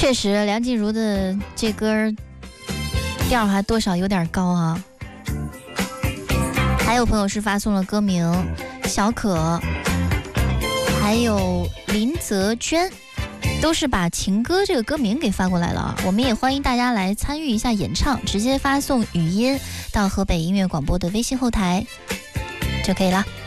确实，梁静茹的这歌调还多少有点高啊。还有朋友是发送了歌名小可，还有林泽娟，都是把情歌这个歌名给发过来了啊。我们也欢迎大家来参与一下演唱，直接发送语音到河北音乐广播的微信后台就可以了。